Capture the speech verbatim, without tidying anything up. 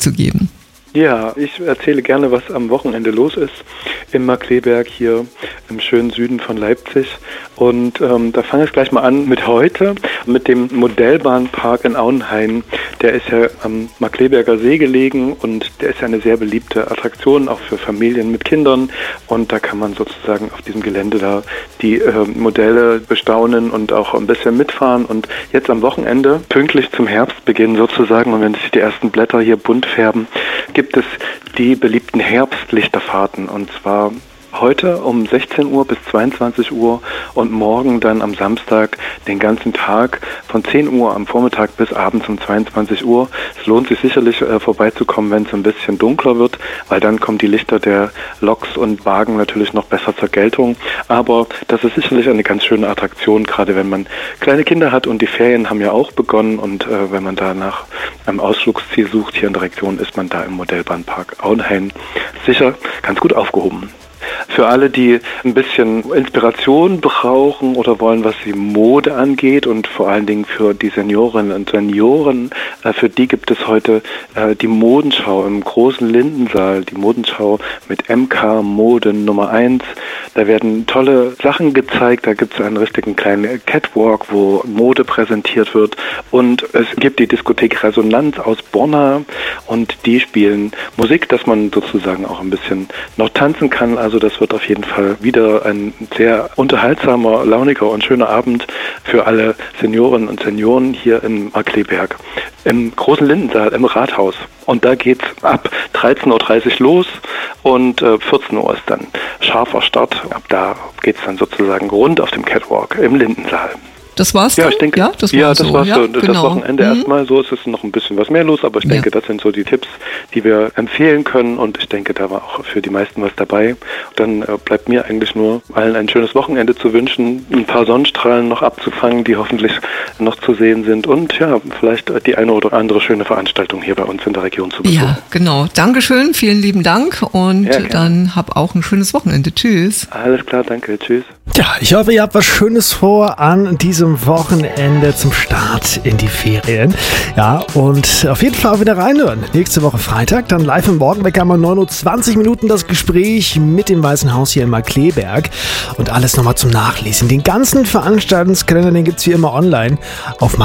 zurückzugeben. Ja, ich erzähle gerne, was am Wochenende los ist im Markkleeberg hier im schönen Süden von Leipzig. Und ähm, da fange ich gleich mal an mit heute, mit dem Modellbahnpark in Auenhain. Der ist ja am Markkleeberger See gelegen und der ist ja eine sehr beliebte Attraktion, auch für Familien mit Kindern. Und da kann man sozusagen auf diesem Gelände da die äh, Modelle bestaunen und auch ein bisschen mitfahren. Und jetzt am Wochenende, pünktlich zum Herbstbeginn sozusagen, und wenn sich die ersten Blätter hier bunt färben, gibt es die beliebten Herbstlichterfahrten, und zwar heute um sechzehn Uhr bis zweiundzwanzig Uhr und morgen dann am Samstag den ganzen Tag von zehn Uhr am Vormittag bis abends um zweiundzwanzig Uhr. Es lohnt sich sicherlich äh, vorbeizukommen, wenn es ein bisschen dunkler wird, weil dann kommen die Lichter der Loks und Wagen natürlich noch besser zur Geltung. Aber das ist sicherlich eine ganz schöne Attraktion, gerade wenn man kleine Kinder hat, und die Ferien haben ja auch begonnen, und äh, wenn man da nach einem Ausflugsziel sucht hier in der Region, ist man da im Modellbahnpark Auenhain sicher ganz gut aufgehoben. Für alle, die ein bisschen Inspiration brauchen oder wollen, was die Mode angeht, und vor allen Dingen für die Seniorinnen und Senioren, für die gibt es heute die Modenschau im großen Lindensaal, die Modenschau mit M K Mode Nummer eins. Da werden tolle Sachen gezeigt, da gibt es einen richtigen kleinen Catwalk, wo Mode präsentiert wird, und es gibt die Diskothek Resonanz aus Borna, und die spielen Musik, dass man sozusagen auch ein bisschen noch tanzen kann. Also das wird auf jeden Fall wieder ein sehr unterhaltsamer, launiger und schöner Abend für alle Seniorinnen und Senioren hier im Markkleeberg im großen Lindensaal im Rathaus. Und da geht's ab dreizehn Uhr dreißig los, und äh, vierzehn Uhr ist dann scharfer Start. Ab da geht's dann sozusagen rund auf dem Catwalk im Lindensaal. Das war's dann? Ja, ich denke, ja, das, ja, war's das so. war's ja, so. Das genau. Wochenende mhm. erstmal so. Es ist noch ein bisschen was mehr los, aber ich denke, ja. das sind so die Tipps, die wir empfehlen können, und ich denke, da war auch für die meisten was dabei. Und dann äh, bleibt mir eigentlich nur, allen ein schönes Wochenende zu wünschen, ein paar Sonnenstrahlen noch abzufangen, die hoffentlich noch zu sehen sind, und ja, vielleicht die eine oder andere schöne Veranstaltung hier bei uns in der Region zu besuchen. Ja, genau. Dankeschön, vielen lieben Dank, und ja, dann hab auch ein schönes Wochenende. Tschüss. Alles klar, danke. Tschüss. Ja, ich hoffe, ihr habt was Schönes vor an diesem Wochenende zum Start in die Ferien. Ja, und auf jeden Fall auch wieder reinhören. Nächste Woche Freitag, dann live im Morgenwecker um neun Uhr zwanzig Minuten das Gespräch mit dem Weißen Haus hier in Markkleeberg. Und alles nochmal zum Nachlesen. Den ganzen Veranstaltungskalender, den gibt's wie immer online auf